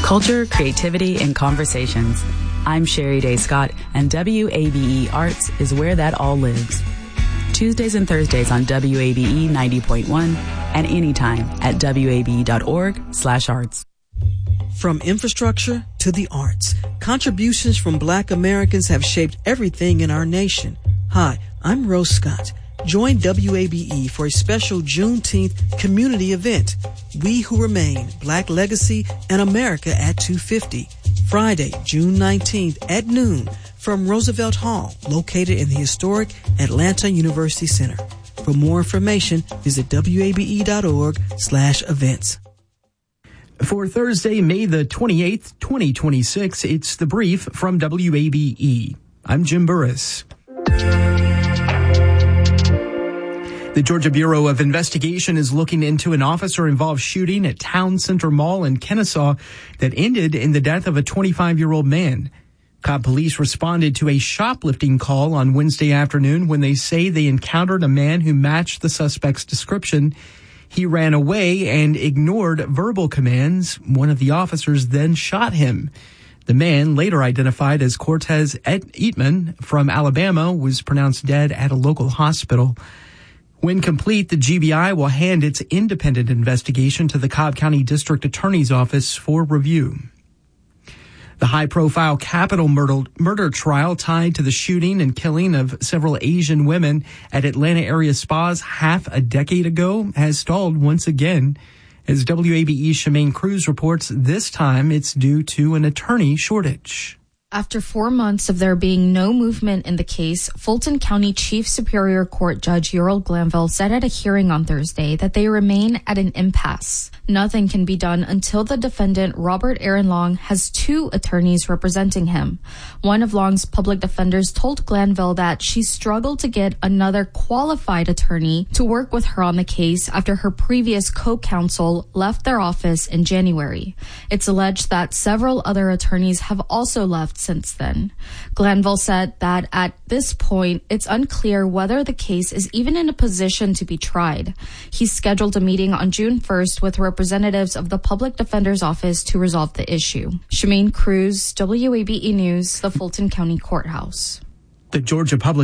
Culture, creativity, and conversations. I'm Sherry Day Scott, and WABE Arts is where that all lives. Tuesdays and Thursdays on WABE 90.1 and anytime at wabe.org/arts. From infrastructure to the arts, contributions from Black Americans have shaped everything in our nation. Hi, I'm Rose Scott. Join WABE for a special Juneteenth community event, We Who Remain, Black Legacy and America at 250, Friday, June 19th at noon from Roosevelt Hall, located in the historic Atlanta University Center. For more information, visit wabe.org/events. For Thursday, May the 28th, 2026, it's The Brief from WABE. I'm Jim Burris. The Georgia Bureau of Investigation is looking into an officer-involved shooting at Town Center Mall in Kennesaw that ended in the death of a 25-year-old man. Cobb police responded to a shoplifting call on Wednesday afternoon when they say they encountered a man who matched the suspect's description. He ran away and ignored verbal commands. One of the officers then shot him. The man, later identified as Cortez Eatman from Alabama, was pronounced dead at a local hospital. When complete, the GBI will hand its independent investigation to the Cobb County District Attorney's Office for review. The high-profile Capitol murder trial tied to the shooting and killing of several Asian women at Atlanta area spas half a decade ago has stalled once again. As WABE's Shemaine Cruz reports, this time it's due to an attorney shortage. After 4 months of there being no movement in the case, Fulton County Chief Superior Court Judge Ural Glanville said at a hearing on Thursday that they remain at an impasse. Nothing can be done until the defendant, Robert Aaron Long, has 2 attorneys representing him. One of Long's public defenders told Glanville that she struggled to get another qualified attorney to work with her on the case after her previous co-counsel left their office in January. It's alleged that several other attorneys have also left since then. Glanville said that at this point, it's unclear whether the case is even in a position to be tried. He scheduled a meeting on June 1st with representatives of the Public Defender's Office to resolve the issue. Shemaine Cruz, WABE News, the Fulton County Courthouse. The Georgia Public